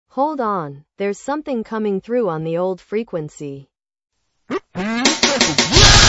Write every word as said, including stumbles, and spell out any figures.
Hold on, there's something coming through on the old frequency.